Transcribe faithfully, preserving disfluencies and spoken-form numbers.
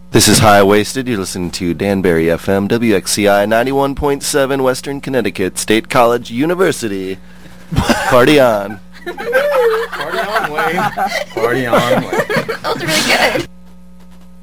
This is High Waisted. You're listening to Danbury F M, W X C I ninety-one point seven, Western Connecticut State College University. Party on. Party on, Wayne. Party on, Wayne. That was really good.